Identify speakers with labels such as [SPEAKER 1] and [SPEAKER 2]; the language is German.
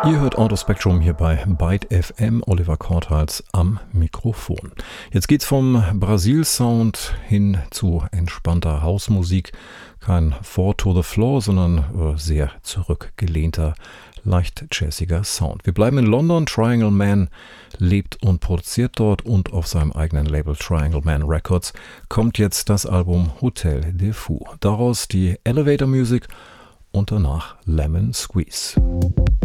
[SPEAKER 1] Ihr hört Autospectrum hier bei Byte FM, Oliver Korthals am Mikrofon. Jetzt geht's vom Brasil-Sound hin zu entspannter Hausmusik. Kein Four to the Floor, sondern sehr zurückgelehnter, leicht jazziger Sound. Wir bleiben in London. Triangle Man lebt und produziert dort und auf seinem eigenen Label Triangle Man Records kommt jetzt das Album Hotel de Fou. Daraus die Elevator Music und danach Lemon Squeeze.